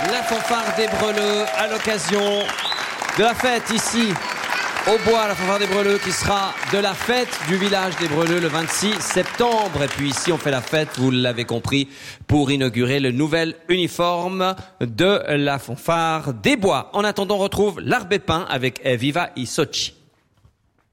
La fanfare des Breleux à l'occasion de la fête ici au bois, la fanfare des Breleux qui sera de la fête du village des Breleux le 26 septembre. Et puis ici on fait la fête, vous l'avez compris, pour inaugurer le nouvel uniforme de la fanfare des bois. En attendant, on retrouve l'Arbépin avec Viva i Sochi.